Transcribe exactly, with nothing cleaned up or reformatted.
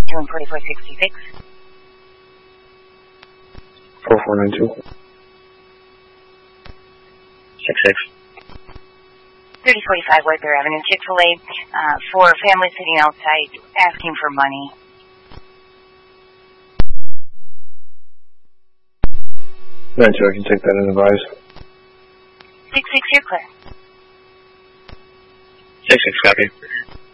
two and forty-four sixty-six. four four nine two. six six. thirty forty-five Whitebear Avenue, Chick-fil-A, uh, for a family sitting outside asking for money. nine two, I can take that and advise. six six, you're clear. six six, copy.